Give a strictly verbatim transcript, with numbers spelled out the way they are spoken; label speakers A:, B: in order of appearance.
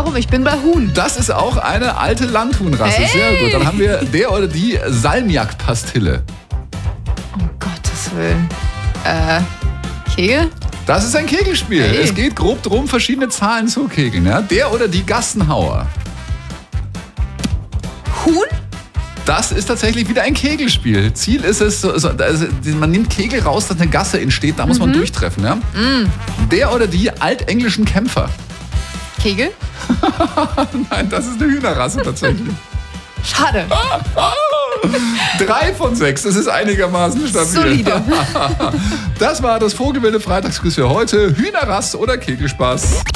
A: warum. Ich bin bei Huhn.
B: Das ist auch eine alte Landhuhnrasse.
A: Hey.
B: Sehr gut. Dann haben wir der oder die Salmiak-Pastille.
A: Um Gottes Willen. Äh, Kegel?
B: Das ist ein Kegelspiel.
A: Hey.
B: Es geht grob darum, verschiedene Zahlen zu kegeln. Ja? Der oder die Gassenhauer.
A: Huhn?
B: Das ist tatsächlich wieder ein Kegelspiel. Ziel ist es, so, so, also, man nimmt Kegel raus, dass eine Gasse entsteht, da muss man durchtreffen. Ja?
A: Mm.
B: Der oder die altenglischen Kämpfer.
A: Kegel?
B: Nein, das ist eine Hühnerrasse tatsächlich.
A: Schade.
B: Drei von sechs, das ist einigermaßen stabil.
A: Solide.
B: Das war das Vogelwilde Freitagsquiz für heute. Hühnerrasse oder Kegelspaß?